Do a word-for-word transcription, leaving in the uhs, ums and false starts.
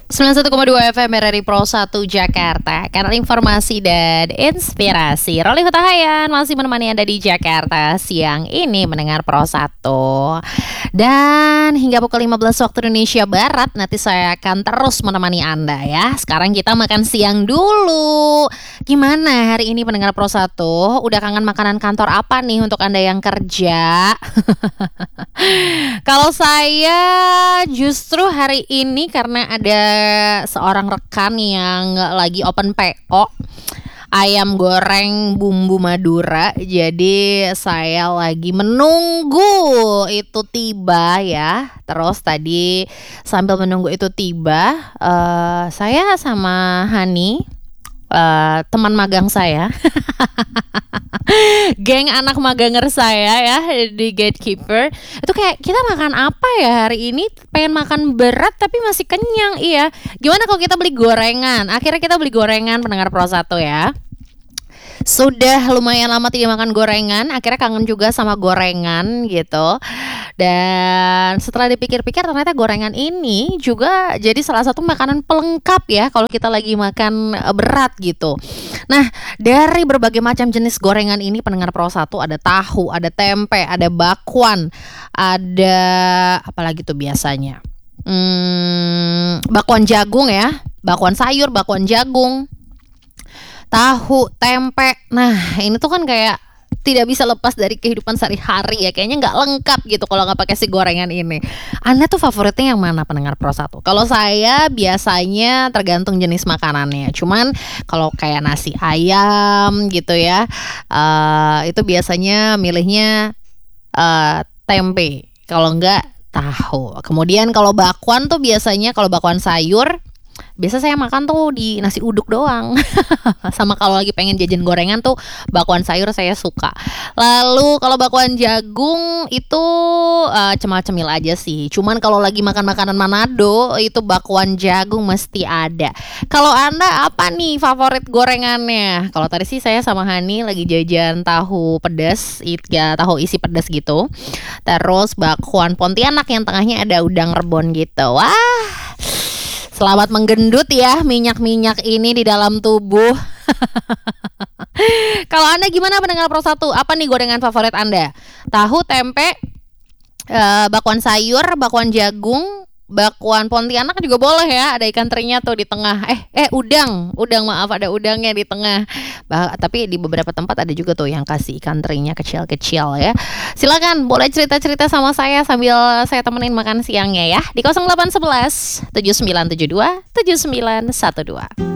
sembilan puluh satu koma dua F M R R I Pro satu Jakarta. Karena informasi dan inspirasi, Roli Hutahayan masih menemani Anda di Jakarta siang ini mendengar Pro satu. Dan hingga pukul lima belas waktu Indonesia Barat nanti saya akan terus menemani Anda ya. Sekarang kita makan siang dulu. Gimana hari ini pendengar Pro satu? Udah kangen makanan kantor apa nih untuk Anda yang kerja? Kalau saya justru hari ini karena ada seorang rekan yang lagi open P O ayam goreng bumbu Madura, jadi saya lagi menunggu itu tiba ya. Terus tadi sambil menunggu itu tiba, uh, saya sama Hani, uh, teman magang saya geng anak maganger saya ya di Gatekeeper, itu kayak kita makan apa ya hari ini, pengen makan berat tapi masih kenyang. Iya, gimana kalau kita beli gorengan? Akhirnya kita beli gorengan pendengar Pro satu ya. Sudah lumayan lama tidak makan gorengan, akhirnya kangen juga sama gorengan gitu. Dan setelah dipikir-pikir ternyata gorengan ini juga jadi salah satu makanan pelengkap ya kalau kita lagi makan berat gitu. Nah, dari berbagai macam jenis gorengan ini pendengar Pro satu, ada tahu, ada tempe, ada bakwan, ada apalagi tuh biasanya hmm, bakwan jagung ya, bakwan sayur, bakwan jagung, tahu, tempe. Nah, ini tuh kan kayak tidak bisa lepas dari kehidupan sehari-hari ya. Kayaknya nggak lengkap gitu kalau nggak pakai si gorengan ini. Anda tuh favoritnya yang mana pendengar Pro satu? Kalau saya biasanya tergantung jenis makanannya. Cuman kalau kayak nasi ayam gitu ya, uh, itu biasanya milihnya uh, tempe. Kalau nggak tahu. Kemudian kalau bakwan tuh biasanya kalau bakwan sayur, biasa saya makan tuh di nasi uduk doang. Sama kalau lagi pengen jajan gorengan tuh bakwan sayur saya suka. Lalu kalau bakwan jagung itu uh, cemil-cemil aja sih. Cuman kalau lagi makan makanan Manado itu bakwan jagung mesti ada. Kalau Anda apa nih favorit gorengannya? Kalau tadi sih saya sama Hani lagi jajan tahu pedas, ya tahu isi pedas gitu. Terus bakwan Pontianak yang tengahnya ada udang rebon gitu. Wah, selamat menggendut ya minyak-minyak ini di dalam tubuh. Kalau Anda gimana pendengar Pro satu? Apa nih gorengan favorit Anda? Tahu, tempe, uh, bakwan sayur, bakwan jagung, bakwan Pontianak juga boleh ya. Ada ikan terinya tuh di tengah. Eh, eh udang, udang maaf ada udangnya di tengah. Bah, tapi di beberapa tempat ada juga tuh yang kasih ikan terinya kecil-kecil ya. Silakan boleh cerita-cerita sama saya sambil saya temenin makan siangnya ya di nol delapan satu satu tujuh sembilan tujuh dua tujuh sembilan satu dua.